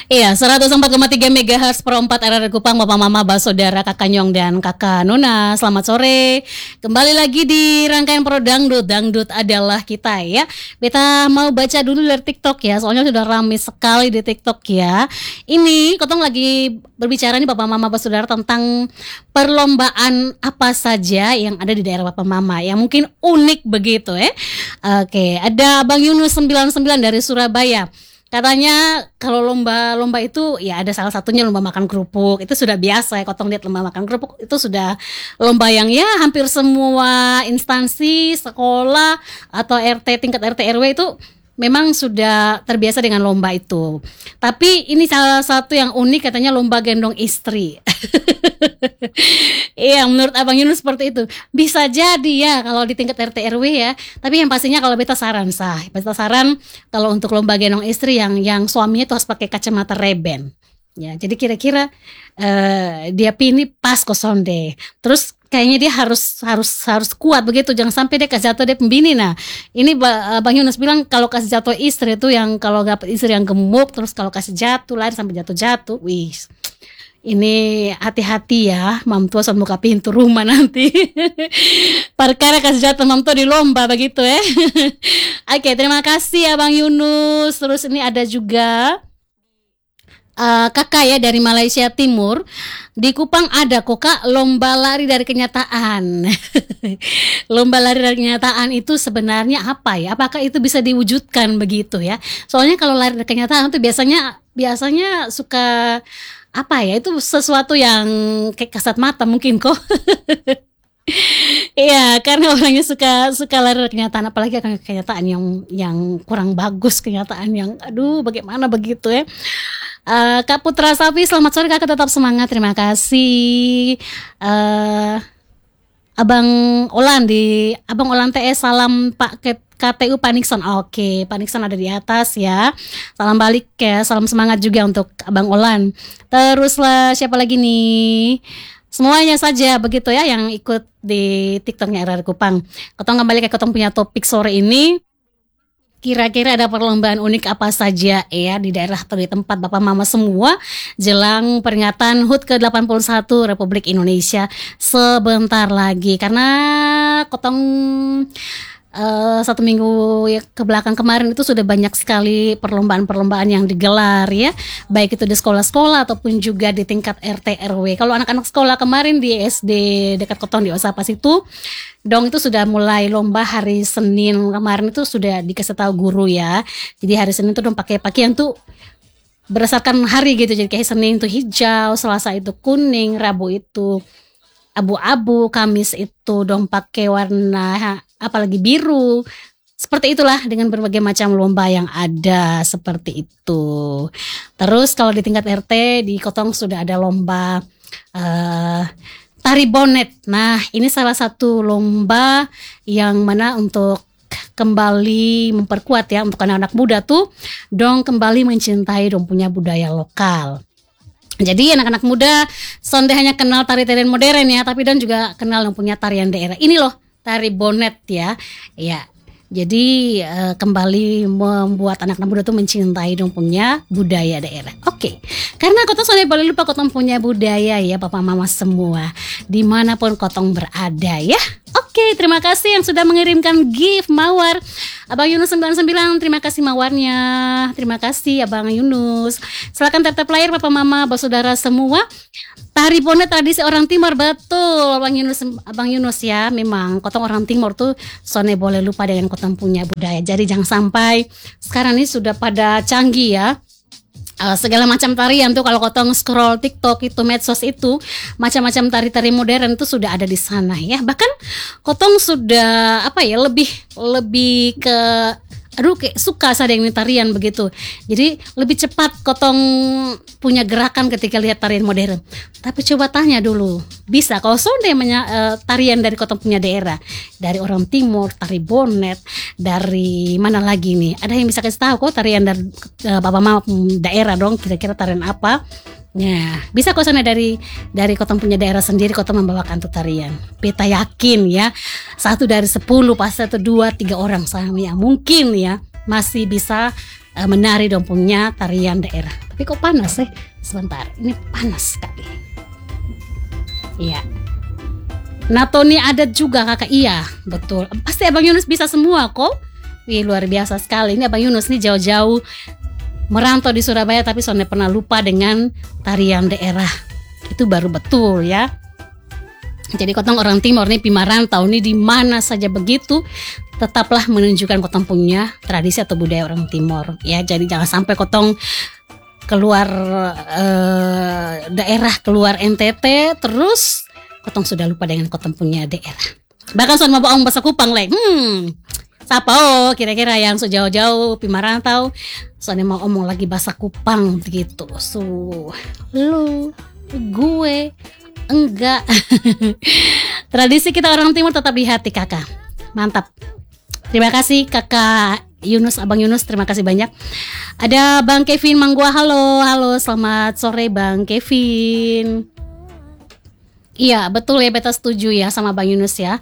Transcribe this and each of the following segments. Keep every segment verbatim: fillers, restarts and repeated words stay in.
Iya, seratus empat koma tiga megahertz per empat R R Kupang, Bapak Mama, Bapak Saudara, Kakak Nyong dan Kakak Nuna. Selamat sore. Kembali lagi di rangkaian Pro Dangdut. Dangdut adalah kita ya. Kita mau baca dulu dari TikTok ya, soalnya sudah ramai sekali di TikTok ya. Ini Kotong lagi berbicara nih Bapak Mama, Bapak Saudara, tentang perlombaan apa saja yang ada di daerah Bapak Mama yang mungkin unik begitu ya. Oke, ada Bang Yunus sembilan puluh sembilan dari Surabaya. Katanya kalau lomba-lomba itu ya ada salah satunya lomba makan kerupuk. Itu sudah biasa ya, Kotong lihat lomba makan kerupuk itu sudah lomba yang ya hampir semua instansi, sekolah atau R T, tingkat R T R W itu memang sudah terbiasa dengan lomba itu. Tapi ini salah satu yang unik, katanya lomba gendong istri. Iya, menurut Abang Yunus seperti itu. Bisa jadi ya kalau di tingkat R T R W ya. Tapi yang pastinya kalau beta saran sah, beta saran kalau untuk lomba gendong istri yang yang suaminya itu harus pakai kacamata reben. Ya, jadi kira-kira uh, dia pilih pas kosong deh. Terus kayaknya dia harus harus harus kuat begitu, jangan sampai dia kasih jatuh dia pembini. Nah, ini Bang Yunus bilang kalau kasih jatuh istri itu yang kalau dapat istri yang gemuk, terus kalau kasih jatuh lari sampai jatuh-jatuh, wih. Ini hati-hati ya, mamtua saat buka pintu rumah nanti. Perkara kasih jatuh mamtua di lomba begitu ya. Oke, terima kasih ya Bang Yunus. Terus ini ada juga Uh, kakak ya dari Malaysia Timur. Di Kupang ada kok Kak lomba lari dari kenyataan. Lomba lari dari kenyataan itu sebenarnya apa ya? Apakah itu bisa diwujudkan begitu ya? Soalnya kalau lari dari kenyataan itu biasanya biasanya suka apa ya? Itu sesuatu yang kayak kasat mata mungkin kok. Iya, karena orangnya suka suka lari dari kenyataan, apalagi akan kenyataan yang yang kurang bagus, kenyataan yang aduh bagaimana begitu ya. Uh, Kak Putra Sapi, selamat sore Kakak, tetap semangat, terima kasih. uh, Abang Olan di Abang Olan T S, salam Pak K T U Pak Nixon. Oke, Pak Nixon ada di atas ya. Salam balik ya, salam semangat juga untuk Abang Olan. Teruslah siapa lagi nih? Semuanya saja begitu ya yang ikut di TikToknya R R Kupang. Kotong kembali ke Kotong punya topik sore ini. Kira-kira ada perlombaan unik apa saja ya di daerah atau di tempat Bapak Mama semua jelang peringatan H U T ke delapan puluh satu Republik Indonesia sebentar lagi. Karena Kotong Uh, satu minggu ya, ke belakang kemarin itu sudah banyak sekali perlombaan-perlombaan yang digelar ya, baik itu di sekolah-sekolah ataupun juga di tingkat R T R W. Kalau anak-anak sekolah kemarin di S D dekat Kotong di Osapas itu dong itu sudah mulai lomba hari Senin kemarin, itu sudah dikasih tahu guru ya. Jadi hari Senin itu dong pakai pakaian tuh berdasarkan hari gitu, jadi kayak Senin itu hijau, Selasa itu kuning, Rabu itu abu-abu, Kamis itu dong pakai warna apalagi biru. Seperti itulah dengan berbagai macam lomba yang ada seperti itu. Terus kalau di tingkat R T di Kotong sudah ada lomba uh, tari bonet. Nah, ini salah satu lomba yang mana untuk kembali memperkuat ya untuk anak-anak muda tuh dong kembali mencintai dong punya budaya lokal. Jadi anak-anak muda sonde hanya kenal tari-tarian modern ya, tapi dan juga kenal yang punya tarian daerah. Ini loh tari bonet ya. Ya. Jadi uh, kembali membuat anak-anak muda tuh mencintai dong punya budaya daerah. Oke. Karena Kotong sonde boleh lupa Kotong punya budaya ya Papa Mama semua. Dimanapun Kotong berada ya. Oke, terima kasih yang sudah mengirimkan gift mawar. Abang Yunus sembilan puluh sembilan, terima kasih mawarnya. Terima kasih Abang Yunus. Silakan tap-tap layar Papa Mama, Bapak Saudara semua. Tari bonet tradisi orang Timur, betul Abang Yunus, Abang Yunus ya. Memang Kotong orang Timur tuh sone boleh lupa dengan Kotong punya budaya. Jadi jangan sampai sekarang ini sudah pada canggih ya. Uh, segala macam tarian tuh kalau Kotong scroll TikTok itu, medsos itu, macam-macam tari-tari modern itu sudah ada di sana ya. Bahkan Kotong sudah apa ya lebih lebih ke aduh kayak suka sadar ini tarian begitu. Jadi lebih cepat Kotong punya gerakan ketika lihat tarian modern. Tapi coba tanya dulu, bisa kalau sonde menya, uh, tarian dari Kotong punya daerah, dari orang Timur, tari bonet, dari mana lagi nih? Ada yang bisa kasih tahu kok tarian dari uh, Bapak Mama daerah dong, kira-kira tarian apa? Ya, bisa kok sana dari dari Kotong punya daerah sendiri Kotong membawakan tuh tarian. Beta yakin ya, satu dari sepuluh pas satu dua tiga orang sama ya mungkin ya masih bisa uh, menari dong punya tarian daerah. Tapi kok panas ya? Sebentar, ini panas sekali. Iya. Natoni adat juga kakak, iya betul. Pasti Abang Yunus bisa semua kok. Wih, luar biasa sekali. Ini Abang Yunus nih jauh-jauh merantau di Surabaya tapi soalnya pernah lupa dengan tarian daerah. Itu baru betul ya. Jadi kotong orang timur nih pimarantau nih di mana saja begitu tetaplah menunjukkan kotong punya tradisi atau budaya orang timur ya. Jadi jangan sampai kotong keluar eh, daerah, keluar N T T terus kotong sudah lupa dengan kotong punya daerah. Bahkan sama baong bahasa Kupang leh. Hmm. Siapa oh kira-kira yang sejauh-jauh pimarantau soalnya mau omong lagi bahasa Kupang begitu. So, lu, gue, enggak. Tradisi kita orang timur tetap di hati kakak. Mantap. Terima kasih kakak Yunus, Abang Yunus, terima kasih banyak. Ada Bang Kevin Manggua, halo, halo, selamat sore Bang Kevin. Iya betul ya, beta setuju ya sama Bang Yunus ya.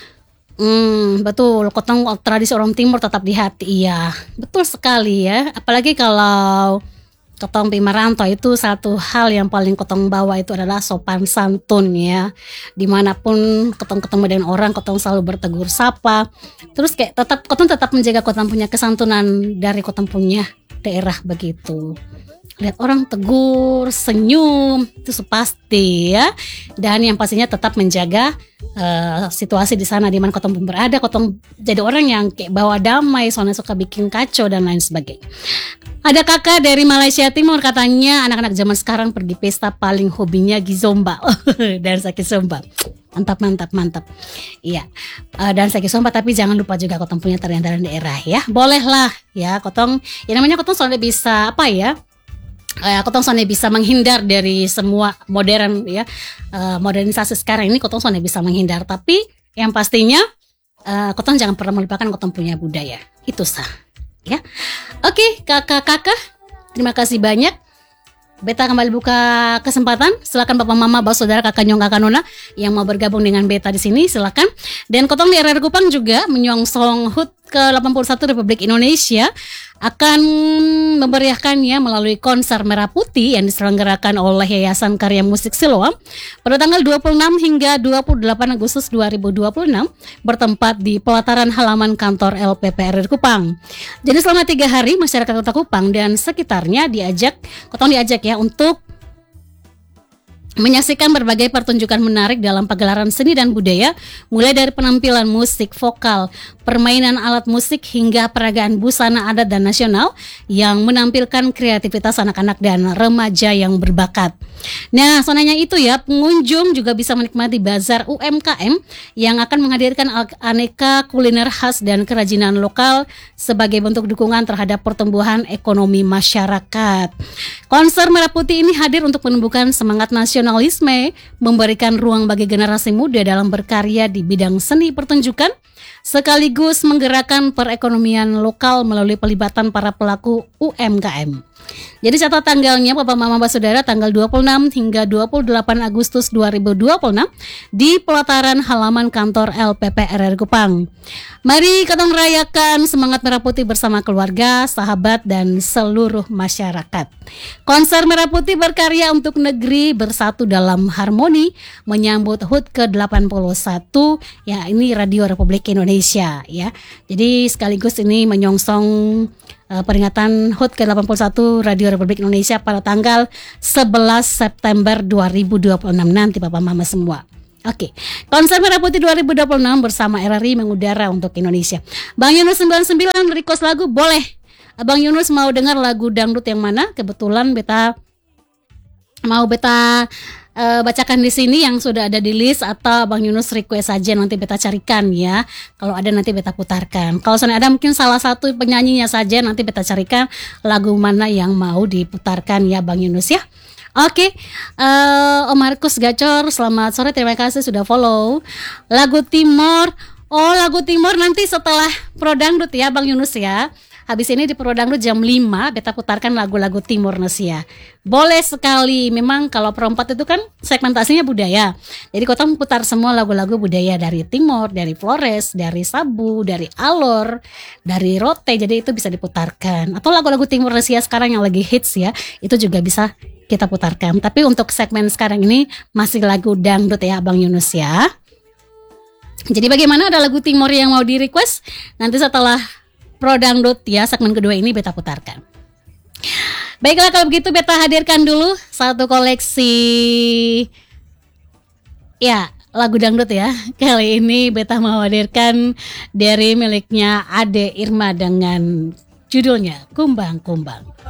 Hmm, betul, kotong tradisi orang timur tetap di hati, iya betul sekali ya. Apalagi kalau kotong pimarantau itu satu hal yang paling kotong bawa itu adalah sopan santun ya. Dimanapun kotong ketemu dengan orang, kotong selalu bertegur sapa. Terus kayak tetap kotong tetap menjaga kotong punya kesantunan dari kotong punya daerah begitu. Lihat orang tegur, senyum, itu pasti ya. Dan yang pastinya tetap menjaga uh, situasi di sana di mana kotong berada. Kotong jadi orang yang kayak bawa damai, soalnya suka bikin kacau dan lain sebagainya. Ada kakak dari Malaysia Timur katanya anak-anak zaman sekarang pergi pesta paling hobinya gizomba. Dan sakit somba. Mantap, mantap, mantap. Iya, uh, dan sakit somba, tapi jangan lupa juga kotong punya tarian-tarian daerah ya. Boleh lah ya, kotong, ya namanya kotong soalnya bisa apa ya, uh, kotong soalnya bisa menghindar dari semua modern ya, uh, modernisasi sekarang ini kotong soalnya bisa menghindar. Tapi yang pastinya uh, kotong jangan pernah melupakan kotong punya budaya. Itu sah ya. Oke, kakak-kakak, terima kasih banyak. Beta kembali buka kesempatan. Silakan Bapak Mama, Bapak Saudara, Kakak Nyong, Kakak Nona yang mau bergabung dengan Beta di sini, silakan. Dan kotong di R R Kupang juga menyongsong H U T ke delapan puluh satu Republik Indonesia akan memeriahkannya melalui konser Merah Putih yang diselenggarakan oleh Yayasan Karya Musik Siloam pada tanggal dua puluh enam hingga dua puluh delapan Agustus dua ribu dua puluh enam bertempat di pelataran halaman kantor L P P R R Kupang. Jadi selama tiga hari masyarakat Kota Kupang dan sekitarnya diajak, kotong diajak ya untuk menyaksikan berbagai pertunjukan menarik dalam pagelaran seni dan budaya, mulai dari penampilan musik vokal, permainan alat musik hingga peragaan busana adat dan nasional yang menampilkan kreativitas anak-anak dan remaja yang berbakat. Nah, sonanya itu ya, pengunjung juga bisa menikmati bazar U M K M yang akan menghadirkan aneka kuliner khas dan kerajinan lokal sebagai bentuk dukungan terhadap pertumbuhan ekonomi masyarakat. Konser Merah Putih ini hadir untuk menumbuhkan semangat nasionalisme, memberikan ruang bagi generasi muda dalam berkarya di bidang seni pertunjukan, sekaligus menggerakkan perekonomian lokal melalui pelibatan para pelaku U M K M. Jadi catat tanggalnya Bapak Mama Bapak Saudara, tanggal dua puluh enam hingga dua puluh delapan Agustus dua ribu dua puluh enam di pelataran halaman kantor L P P R R Kupang. Mari kita merayakan semangat Merah Putih bersama keluarga, sahabat, dan seluruh masyarakat. Konser Merah Putih berkarya untuk negeri bersatu dalam harmoni menyambut H U T ke delapan puluh satu ya, ini Radio Republik Indonesia ya. Jadi sekaligus ini menyongsong uh, peringatan H U T ke delapan puluh satu Radio Republik Indonesia pada tanggal sebelas September dua ribu dua puluh enam nanti Bapak Mama semua. Oke, konser Merah Putih dua ribu dua puluh enam bersama R R I mengudara untuk Indonesia. Bang Yunus sembilan puluh sembilan request lagu, boleh. Abang Yunus mau dengar lagu dangdut yang mana? Kebetulan beta mau beta uh, bacakan di sini yang sudah ada di list, atau Bang Yunus request saja, nanti beta carikan ya. Kalau ada nanti beta putarkan. Kalau sana ada mungkin salah satu penyanyinya saja, nanti beta carikan lagu mana yang mau diputarkan ya Bang Yunus ya. Oke, okay. uh, Om Markus Gacor, selamat sore, terima kasih sudah follow. Lagu Timor, oh lagu Timor nanti setelah Pro Dangdut ya Bang Yunus ya. Habis ini di Pro Dangdut jam lima beta putarkan lagu-lagu Timur Nesia. Boleh sekali. Memang kalau Pro empat itu kan segmentasinya budaya. Jadi kota putar semua lagu-lagu budaya dari Timur, dari Flores, dari Sabu, dari Alor, dari Rote. Jadi itu bisa diputarkan. Atau lagu-lagu Timur Nesia sekarang yang lagi hits ya, itu juga bisa kita putarkan. Tapi untuk segmen sekarang ini masih lagu dangdut ya Abang Yunus ya. Jadi bagaimana, ada lagu Timur yang mau di request? Nanti setelah Pro Dangdut ya segmen kedua ini beta putarkan. Baiklah kalau begitu beta hadirkan dulu satu koleksi ya lagu dangdut ya. Kali ini beta mau hadirkan dari miliknya Ade Irma dengan judulnya Kumbang Kumbang.